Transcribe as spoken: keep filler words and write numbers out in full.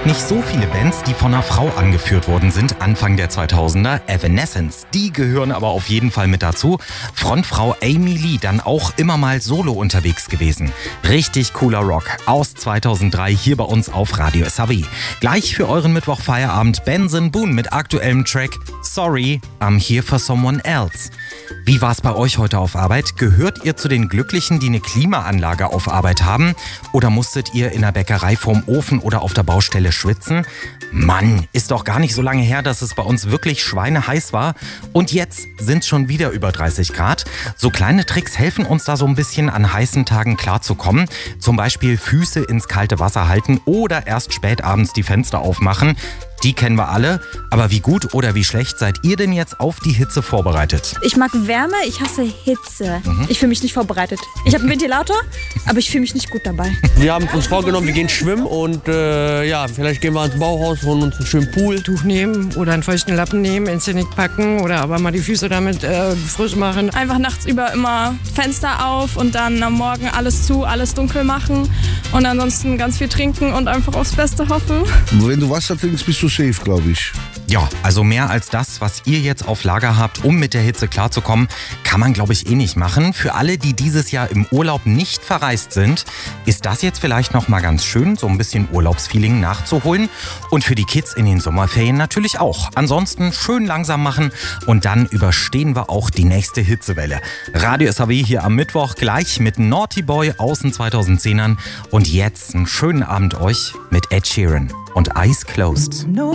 gab nicht so viele Bands, die von einer Frau angeführt worden sind, Anfang der zweitausender. Evanescence, die gehören aber auf jeden Fall mit dazu. Frontfrau Amy Lee, dann auch immer mal solo unterwegs gewesen. Richtig cooler Rock aus zweitausenddrei hier bei uns auf Radio S H W. Gleich für euren Mittwochfeierabend Benson Boone mit aktuellem Track Sorry, I'm Here for Someone Else. Wie war's bei euch heute auf Arbeit? Gehört ihr zu den Glücklichen, die eine Klimaanlage auf Arbeit haben? Oder musstet ihr in der Bäckerei vorm Ofen oder auf der Baustelle schwitzen? Mann, ist doch gar nicht so lange her, dass es bei uns wirklich schweineheiß war. Und jetzt sind's schon wieder über dreißig Grad. So kleine Tricks helfen uns da so ein bisschen an heißen Tagen klarzukommen. Zum Beispiel Füße ins kalte Wasser halten oder erst spät abends die Fenster aufmachen. Die kennen wir alle, aber wie gut oder wie schlecht seid ihr denn jetzt auf die Hitze vorbereitet? Ich mag Wärme, ich hasse Hitze. Mhm. Ich fühle mich nicht vorbereitet. Ich habe einen Ventilator, aber ich fühle mich nicht gut dabei. Wir haben uns vorgenommen, wir gehen schwimmen und äh, ja, vielleicht gehen wir ins Bauhaus, holen uns einen schönen Pool. Tuch nehmen oder einen feuchten Lappen nehmen, ins Genick packen oder aber mal die Füße damit äh, frisch machen. Einfach nachts über immer Fenster auf und dann am Morgen alles zu, alles dunkel machen und ansonsten ganz viel trinken und einfach aufs Beste hoffen. Wenn du Wasser trinkst, bist du safe, glaube ich. Ja, also mehr als das, was ihr jetzt auf Lager habt, um mit der Hitze klarzukommen, kann man, glaube ich, eh nicht machen. Für alle, die dieses Jahr im Urlaub nicht verreist sind, ist das jetzt vielleicht noch mal ganz schön, so ein bisschen Urlaubsfeeling nachzuholen. Und für die Kids in den Sommerferien natürlich auch. Ansonsten schön langsam machen und dann überstehen wir auch die nächste Hitzewelle. Radio S H W hier am Mittwoch gleich mit Naughty Boy aus den zweitausendzehnern. Und jetzt einen schönen Abend euch mit Ed Sheeran und Eyes Closed.